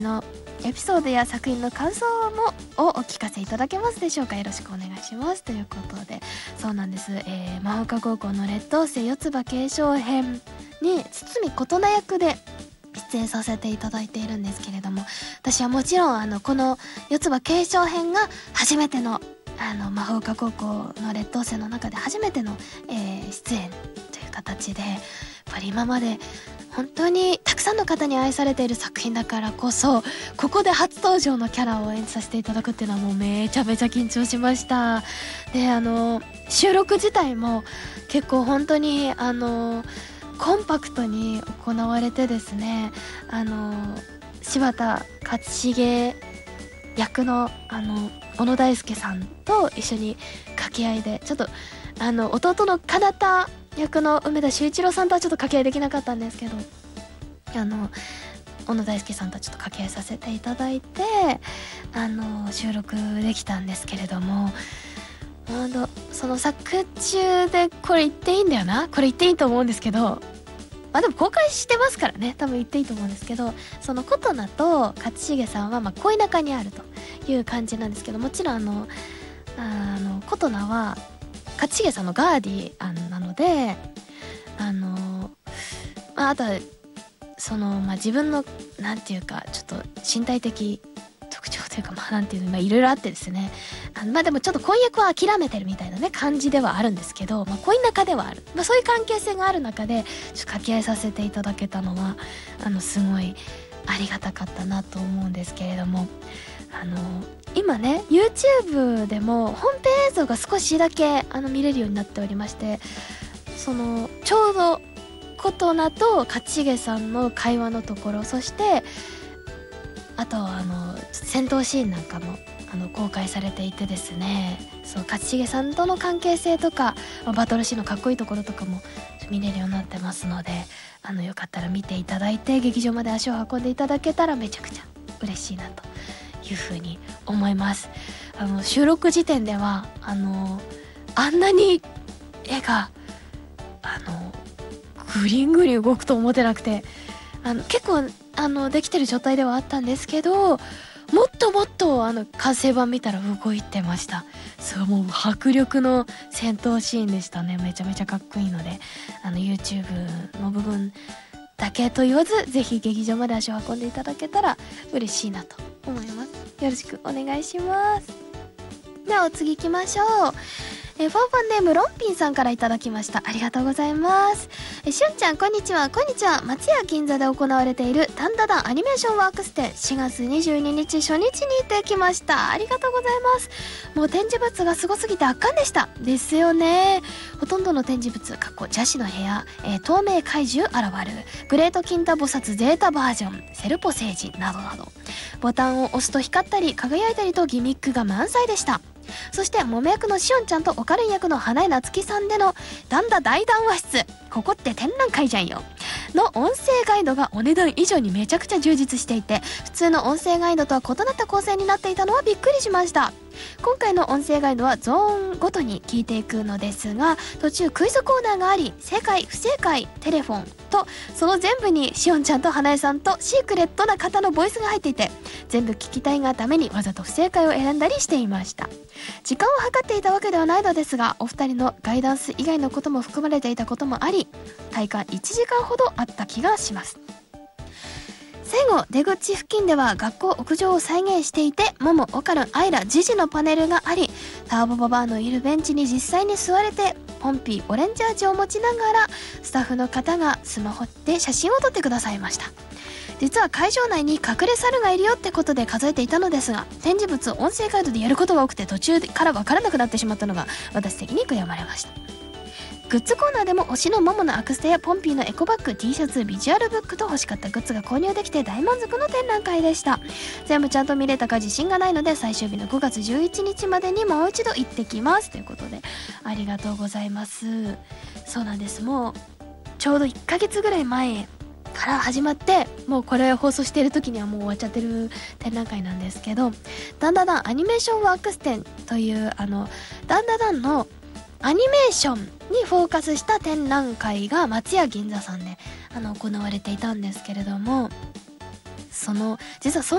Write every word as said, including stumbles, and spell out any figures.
のエピソードや作品の感想もをお聞かせいただけますでしょうか。よろしくお願いしますということで、そうなんです、えー、魔法科高校の劣等生四つ葉継承編に堤琴奈役で出演させていただいているんですけれども、私はもちろんあのこの四つ葉継承編が初めてのあの魔法科高校の劣等生の中で初めての、えー、出演という形で、やっぱり今まで本当にたくさんの方に愛されている作品だからこそ、ここで初登場のキャラを演じさせていただくっていうのはもうめちゃめちゃ緊張しました。で、あの収録自体も結構本当にあのコンパクトに行われてですね、あの柴田勝重役のあの小野大輔さんと一緒に掛け合いで、ちょっとあの弟の奏太役の梅田秀一郎さんとはちょっと掛け合いできなかったんですけど、あの小野大輔さんとちょっと掛け合いさせていただいて、あの収録できたんですけれども、ほんとその作中でこれ言っていいんだよな、これ言っていいと思うんですけど、まあでも公開してますからね、多分言っていいと思うんですけど、その琴奈と勝重さんはまあ恋仲にあるという感じなんですけど、もちろんあのあの琴奈は勝重さんのガーディアンなので、あのまああとはそのまあ自分のなんていうかちょっと身体的特徴というか、まあなんていうの、まあいろいろあってですね、あのまあでもちょっと婚約は諦めてるみたいなね感じではあるんですけど、まあ恋仲ではある、まあそういう関係性がある中でちょっと掛け合いさせていただけたのはあのすごいありがたかったなと思うんですけれども、あの今ね YouTube でも本編映像が少しだけあの見れるようになっておりまして、そのちょうど琴奈と勝重さんの会話のところ、そしてあとあの戦闘シーンなんかもあの公開されていてですね、そう勝重さんとの関係性とかバトルシーンのかっこいいところとかも見れるようになってますので、あのよかったら見ていただいて劇場まで足を運んでいただけたらめちゃくちゃ嬉しいなというふうに思います。あの収録時点ではあのあんなに絵があのグリングリ動くと思ってなくて、あの結構あのできてる状態ではあったんですけど、もっともっとあの完成版見たら動いてました。そう、もう迫力の戦闘シーンでしたね。めちゃめちゃかっこいいので、あの YouTube の部分だけと言わず、ぜひ劇場まで足を運んでいただけたら嬉しいなと思います。よろしくお願いします。ではお次行きましょう。えー、ファンファンネームロンピンさんからいただきました。ありがとうございます。えしゅんちゃんこんにちは。こんにちは。松屋銀座で行われているダンダダンアニメーションワークス展しがつにじゅうににち初日に行ってきました。ありがとうございます。もう展示物がすごすぎて圧巻でした。ですよね。ほとんどの展示物、かっこ邪視の部屋、えー、透明怪獣現る、グレート金太菩薩ゼータバージョン、セルポ星人などなど、ボタンを押すと光ったり輝いたりとギミックが満載でした。そして桃役のしおんちゃんとオカルン役の花江夏樹さんでのダンダ大談話室、ここって展覧会じゃんよの音声ガイドがお値段以上にめちゃくちゃ充実していて、普通の音声ガイドとは異なった構成になっていたのはびっくりしました。今回の音声ガイドはゾーンごとに聞いていくのですが、途中クイズコーナーがあり、正解不正解テレフォンとその全部にしおんちゃんと花江さんとシークレットな方のボイスが入っていて、全部聞きたいがためにわざと不正解を選んだりしていました。時間を計っていたわけではないのですが、お二人のガイダンス以外のことも含まれていたこともあり、体感いちじかんほどあった気がします。最後、出口付近では学校屋上を再現していて、モモ、オカルン、アイラ、ジジのパネルがあり、ターボババアのいるベンチに実際に座れて、ポンピーオレンジ味を持ちながらスタッフの方がスマホで写真を撮ってくださいました。実は会場内に隠れ猿がいるよってことで数えていたのですが、展示物を音声ガイドでやることが多くて途中から分からなくなってしまったのが私的に悔やまれました。グッズコーナーでも推しのモモのアクスタやポンピーのエコバッグ、 T シャツ、ビジュアルブックと欲しかったグッズが購入できて大満足の展覧会でした。全部ちゃんと見れたか自信がないので、最終日のごがつじゅういちにちまでにもう一度行ってきますということで、ありがとうございます。そうなんです。もうちょうどいっかげつぐらい前から始まって、もうこれ放送している時にはもう終わっちゃってる展覧会なんですけど、ダンダダンアニメーションワークス展というあのダンダダンのアニメーションにフォーカスした展覧会が松屋銀座さんであの行われていたんですけれども、その実はそ